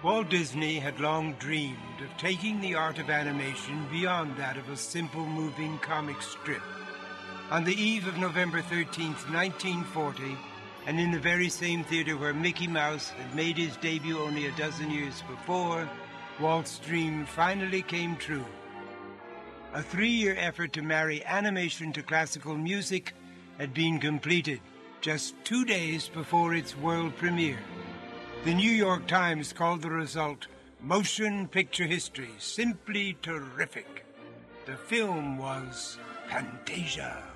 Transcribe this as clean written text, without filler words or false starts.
Walt Disney had long dreamed of taking the art of animation beyond that of a simple moving comic strip. On the eve of November 13th, 1940, and in the very same theater where Mickey Mouse had made his debut only a dozen years before, Walt's dream finally came true. A 3-year effort to marry animation to classical music had been completed just 2 days before its world premiere. The New York Times called the result motion picture history, simply terrific. The film was Fantasia.